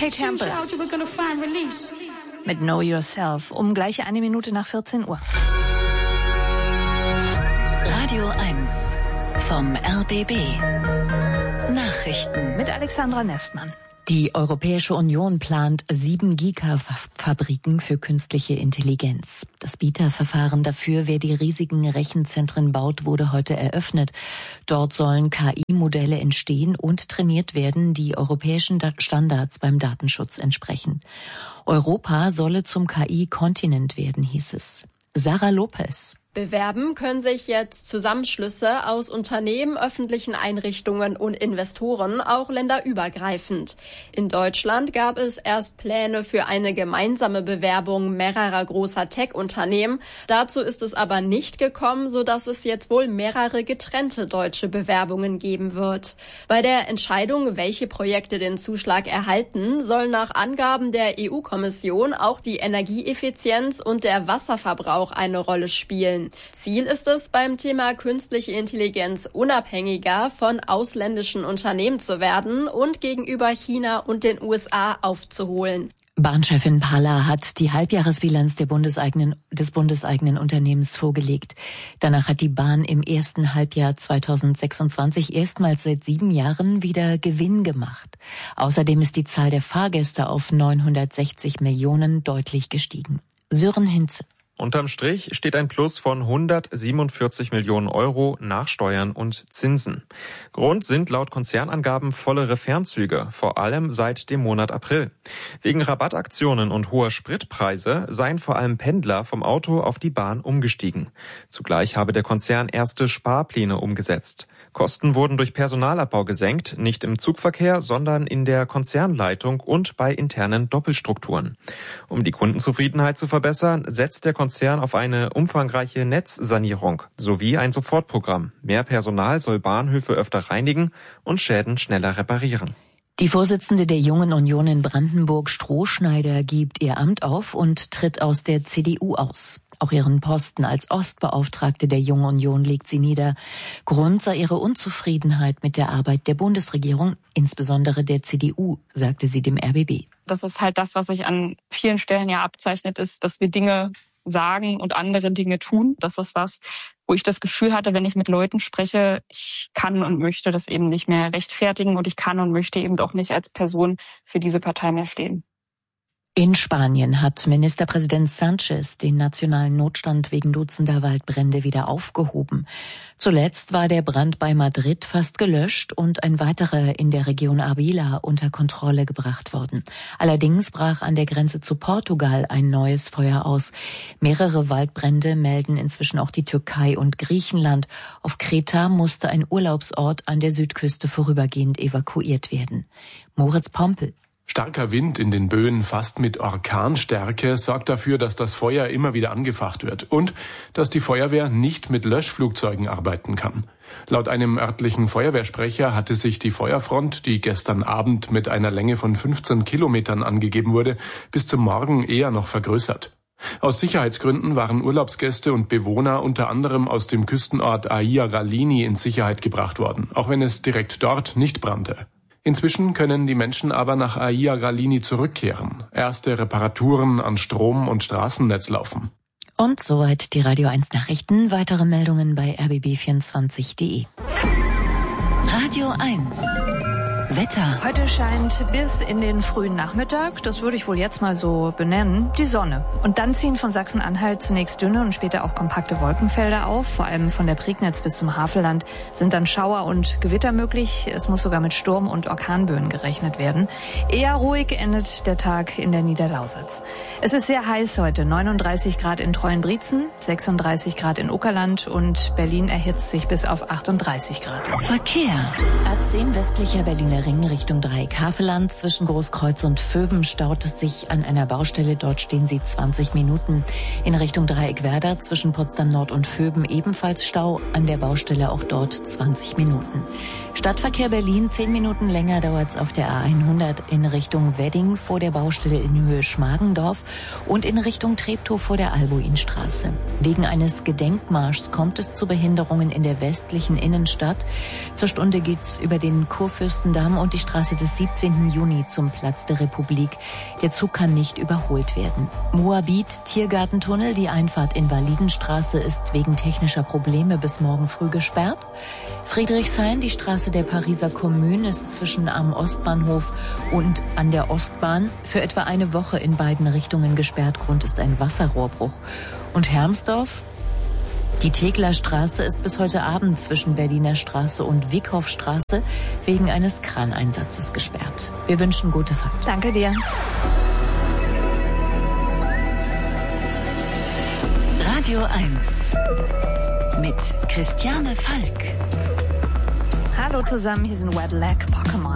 Kate Tempest mit Know Yourself um gleich 1 Minute nach 14 Uhr. Radio 1 vom RBB. Nachrichten mit Alexandra Nestmann. Die Europäische Union plant 7 Gigafabriken für künstliche Intelligenz. Das Bieterverfahren dafür, wer die riesigen Rechenzentren baut, wurde heute eröffnet. Dort sollen KI-Modelle entstehen und trainiert werden, die europäischen Standards beim Datenschutz entsprechen. Europa solle zum KI-Kontinent werden, hieß es. Sarah Lopez. Bewerben können sich jetzt Zusammenschlüsse aus Unternehmen, öffentlichen Einrichtungen und Investoren, auch länderübergreifend. In Deutschland gab es erst Pläne für eine gemeinsame Bewerbung mehrerer großer Tech-Unternehmen. Dazu ist es aber nicht gekommen, sodass es jetzt wohl mehrere getrennte deutsche Bewerbungen geben wird. Bei der Entscheidung, welche Projekte den Zuschlag erhalten, soll nach Angaben der EU-Kommission auch die Energieeffizienz und der Wasserverbrauch eine Rolle spielen. Ziel ist es, beim Thema künstliche Intelligenz unabhängiger von ausländischen Unternehmen zu werden und gegenüber China und den USA aufzuholen. Bahnchefin Palla hat die Halbjahresbilanz des bundeseigenen Unternehmens vorgelegt. Danach hat die Bahn im ersten Halbjahr 2026 erstmals seit 7 Jahren wieder Gewinn gemacht. Außerdem ist die Zahl der Fahrgäste auf 960 Millionen deutlich gestiegen. Sören Hinze. Unterm Strich steht ein Plus von 147 Millionen Euro nach Steuern und Zinsen. Grund sind laut Konzernangaben vollere Fernzüge, vor allem seit dem Monat April. Wegen Rabattaktionen und hoher Spritpreise seien vor allem Pendler vom Auto auf die Bahn umgestiegen. Zugleich habe der Konzern erste Sparpläne umgesetzt. Kosten wurden durch Personalabbau gesenkt, nicht im Zugverkehr, sondern in der Konzernleitung und bei internen Doppelstrukturen. Um die Kundenzufriedenheit zu verbessern, setzt der Konzern auf eine umfangreiche Netzsanierung sowie ein Sofortprogramm. Mehr Personal soll Bahnhöfe öfter reinigen und Schäden schneller reparieren. Die Vorsitzende der Jungen Union in Brandenburg, Strohschneider, gibt ihr Amt auf und tritt aus der CDU aus. Auch ihren Posten als Ostbeauftragte der Jungen Union legt sie nieder. Grund sei ihre Unzufriedenheit mit der Arbeit der Bundesregierung, insbesondere der CDU, sagte sie dem RBB. Das ist halt das, was sich an vielen Stellen ja abzeichnet, ist, dass wir Dinge sagen und andere Dinge tun. Das ist was, wo ich das Gefühl hatte, wenn ich mit Leuten spreche, ich kann und möchte das eben nicht mehr rechtfertigen und ich kann und möchte eben auch nicht als Person für diese Partei mehr stehen. In Spanien hat Ministerpräsident Sánchez den nationalen Notstand wegen dutzender Waldbrände wieder aufgehoben. Zuletzt war der Brand bei Madrid fast gelöscht und ein weiterer in der Region Ávila unter Kontrolle gebracht worden. Allerdings brach an der Grenze zu Portugal ein neues Feuer aus. Mehrere Waldbrände melden inzwischen auch die Türkei und Griechenland. Auf Kreta musste ein Urlaubsort an der Südküste vorübergehend evakuiert werden. Moritz Pompel. Starker Wind in den Böen fast mit Orkanstärke sorgt dafür, dass das Feuer immer wieder angefacht wird und dass die Feuerwehr nicht mit Löschflugzeugen arbeiten kann. Laut einem örtlichen Feuerwehrsprecher hatte sich die Feuerfront, die gestern Abend mit einer Länge von 15 Kilometern angegeben wurde, bis zum Morgen eher noch vergrößert. Aus Sicherheitsgründen waren Urlaubsgäste und Bewohner unter anderem aus dem Küstenort Aia Ralini in Sicherheit gebracht worden, auch wenn es direkt dort nicht brannte. Inzwischen können die Menschen aber nach Aia Ralini zurückkehren. Erste Reparaturen an Strom- und Straßennetz laufen. Und soweit die Radio 1 Nachrichten. Weitere Meldungen bei rbb24.de. Radio 1 Wetter. Heute scheint bis in den frühen Nachmittag, das würde ich wohl jetzt mal so benennen, die Sonne. Und dann ziehen von Sachsen-Anhalt zunächst dünne und später auch kompakte Wolkenfelder auf. Vor allem von der Prignitz bis zum Havelland sind dann Schauer und Gewitter möglich. Es muss sogar mit Sturm- und Orkanböen gerechnet werden. Eher ruhig endet der Tag in der Niederlausitz. Es ist sehr heiß heute. 39 Grad in Treuenbrietzen, 36 Grad in Uckerland und Berlin erhitzt sich bis auf 38 Grad. Verkehr. A10 westlicher Berliner Ring Richtung Dreieck-Havelland. Zwischen Großkreuz und Vöben staut es sich an einer Baustelle. Dort stehen sie 20 Minuten. In Richtung Dreieck-Werder zwischen Potsdam Nord und Vöben ebenfalls Stau. An der Baustelle auch dort 20 Minuten. Stadtverkehr Berlin, 10 Minuten länger dauert es auf der A100 in Richtung Wedding vor der Baustelle in Höhe Schmargendorf und in Richtung Treptow vor der Albuinstraße. Wegen eines Gedenkmarschs kommt es zu Behinderungen in der westlichen Innenstadt. Zur Stunde geht's über den Kurfürstendamm Tram und die Straße des 17. Juni zum Platz der Republik. Der Zug kann nicht überholt werden. Moabit, Tiergartentunnel, die Einfahrt Invalidenstraße ist wegen technischer Probleme bis morgen früh gesperrt. Friedrichshain, die Straße der Pariser Kommune, ist zwischen am Ostbahnhof und an der Ostbahn für etwa eine Woche in beiden Richtungen gesperrt. Grund ist ein Wasserrohrbruch. Und Hermsdorf? Die Tegler Straße ist bis heute Abend zwischen Berliner Straße und Wickhofstraße wegen eines Kraneinsatzes gesperrt. Wir wünschen gute Fahrt. Danke dir. Radio 1 mit Christiane Falk. Hallo zusammen, hier sind Wet Leg Pokémon.